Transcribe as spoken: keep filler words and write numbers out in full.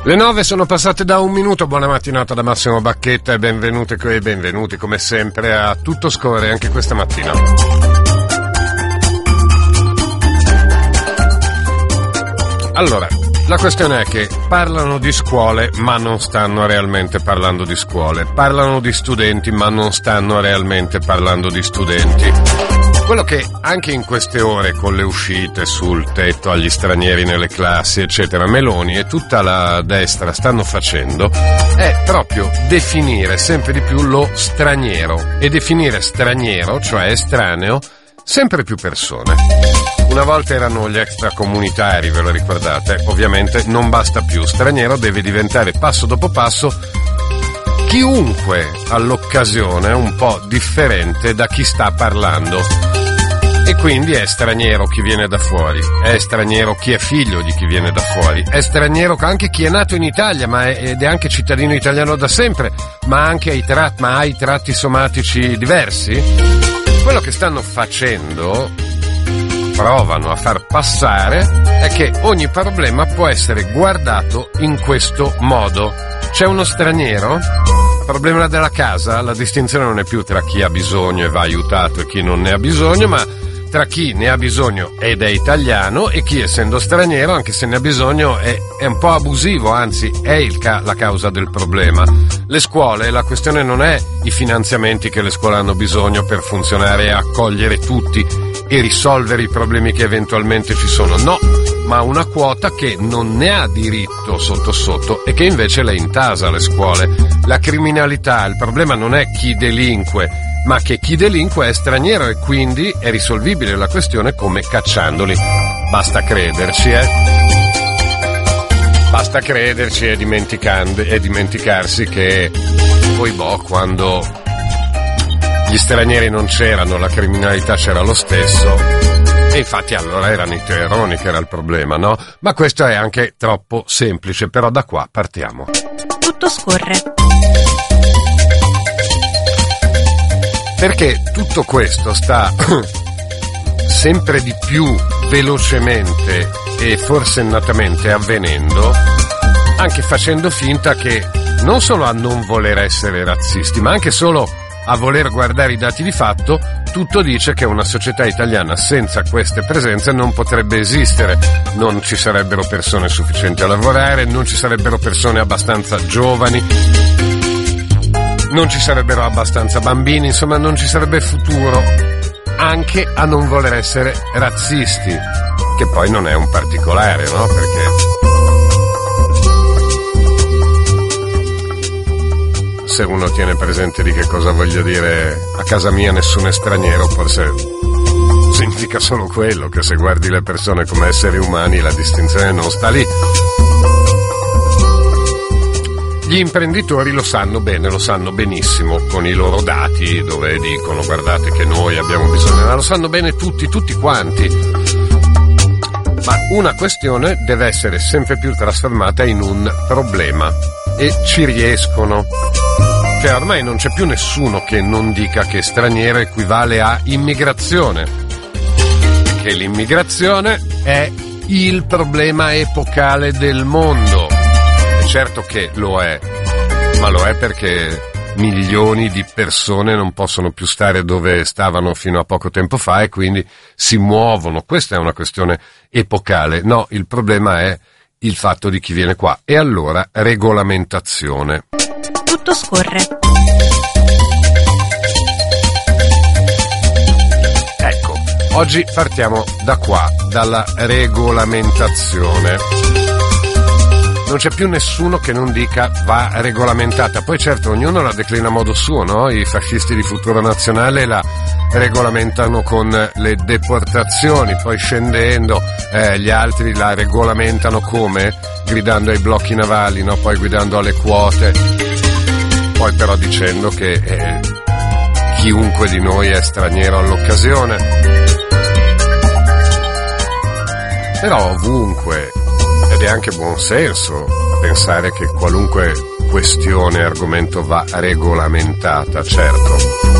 Le nove sono passate da un minuto, buona mattinata da Massimo Bacchetta e benvenute e benvenuti come sempre a Tutto Scorre anche questa mattina. Allora, la questione è che parlano di scuole ma non stanno realmente parlando di scuole, parlano di studenti ma non stanno realmente parlando di studenti. Quello che anche in queste ore con le uscite sul tetto agli stranieri nelle classi eccetera Meloni e tutta la destra stanno facendo è proprio definire sempre di più lo straniero e definire straniero, cioè estraneo, sempre più persone. Una volta erano gli extracomunitari, ve lo ricordate? Ovviamente non basta più, straniero deve diventare passo dopo passo chiunque all'occasione un po' differente da chi sta parlando. E quindi è straniero chi viene da fuori, è straniero chi è figlio di chi viene da fuori, è straniero anche chi è nato in Italia ma è, ed è anche cittadino italiano da sempre, ma anche ai tratti, ma ha i tratti somatici diversi. Quello che stanno facendo, provano a far passare, è che ogni problema può essere guardato in questo modo. C'è uno straniero? Problema della casa? La distinzione non è più tra chi ha bisogno e va aiutato e chi non ne ha bisogno, ma tra chi ne ha bisogno ed è italiano e chi, essendo straniero, anche se ne ha bisogno, è, è un po' abusivo, anzi è il ca- la causa del problema. Le scuole, la questione non è i finanziamenti che le scuole hanno bisogno per funzionare e accogliere tutti e risolvere i problemi che eventualmente ci sono, no, ma una quota che non ne ha diritto sotto sotto e che invece le intasa alle scuole. La criminalità, il problema non è chi delinque, ma che chi delinque è straniero e quindi è risolvibile la questione come cacciandoli. Basta crederci, eh? Basta crederci e, dimenticando, e dimenticarsi che poi boh, quando gli stranieri non c'erano, la criminalità c'era lo stesso. E infatti allora erano i terroni che era il problema, no? Ma questo è anche troppo semplice, però da qua partiamo. Tutto scorre. Perché tutto questo sta sempre di più velocemente e forsennatamente avvenendo, anche facendo finta che non solo a non voler essere razzisti, ma anche solo a voler guardare i dati di fatto, tutto dice che una società italiana senza queste presenze non potrebbe esistere. Non ci sarebbero persone sufficienti a lavorare, non ci sarebbero persone abbastanza giovani, non ci sarebbero abbastanza bambini, insomma non ci sarebbe futuro, anche a non voler essere razzisti, che poi non è un particolare, no? Perché se uno tiene presente di che cosa voglio dire, a casa mia nessuno è straniero, forse significa solo quello, che se guardi le persone come esseri umani la distinzione non sta lì. Gli imprenditori lo sanno bene, lo sanno benissimo con i loro dati dove dicono guardate che noi abbiamo bisogno, ma lo sanno bene tutti, tutti quanti. Ma una questione deve essere sempre più trasformata in un problema e ci riescono. Cioè ormai non c'è più nessuno che non dica che straniero equivale a immigrazione, che l'immigrazione è il problema epocale del mondo. Certo che lo è, ma lo è perché milioni di persone non possono più stare dove stavano fino a poco tempo fa e quindi si muovono. Questa è una questione epocale. No, il problema è il fatto di chi viene qua. E allora, regolamentazione. Tutto scorre. Ecco, oggi partiamo da qua, dalla regolamentazione. Non c'è più nessuno che non dica va regolamentata. Poi certo ognuno la declina a modo suo, no? I fascisti di Futuro Nazionale la regolamentano con le deportazioni, poi scendendo eh, gli altri la regolamentano come? Gridando ai blocchi navali, no? Poi guidando alle quote, poi però dicendo che eh, chiunque di noi è straniero all'occasione. Però ovunque, ed è anche buon senso pensare che qualunque questione, argomento va regolamentata, certo.